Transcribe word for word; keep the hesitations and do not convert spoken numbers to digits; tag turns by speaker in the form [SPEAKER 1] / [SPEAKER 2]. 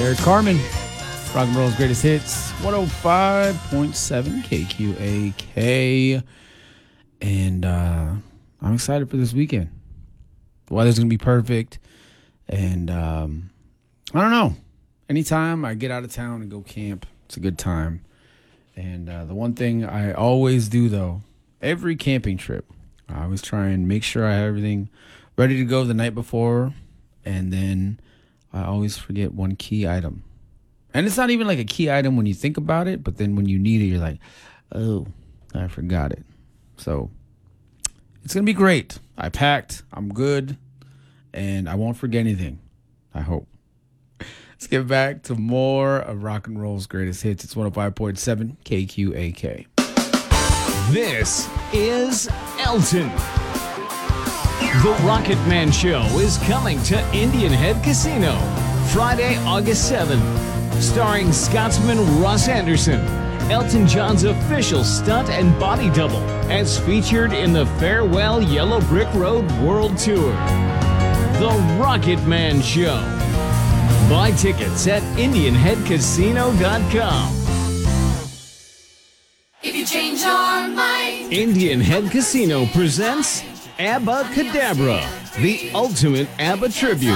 [SPEAKER 1] There's Carmen. Rock and roll's greatest hits. one oh five point seven K Q A K. And uh, I'm excited for this weekend. The weather's going to be perfect. And um, I don't know. Anytime I get out of town and go camp, it's a good time. And uh, the one thing I always do, though, every camping trip, I always try and make sure I have everything ready to go the night before. And then I always forget one key item. And it's not even like a key item when you think about it, but then when you need it, you're like, oh, I forgot it. So it's going to be great. I packed. I'm good. And I won't forget anything. I hope. Let's get back to more of rock and roll's greatest hits. It's one oh five point seven K Q A K.
[SPEAKER 2] This is Elton. The Rocket Man Show is coming to Indian Head Casino Friday, August seventh. Starring Scotsman Russ Anderson, Elton John's official stunt and body double, as featured in the Farewell Yellow Brick Road World Tour. The Rocket Man Show. Buy tickets at indian head casino dot com.
[SPEAKER 3] If you change your mind,
[SPEAKER 2] Indian Head Casino presents ABBA Cadabra, the ultimate ABBA tribute.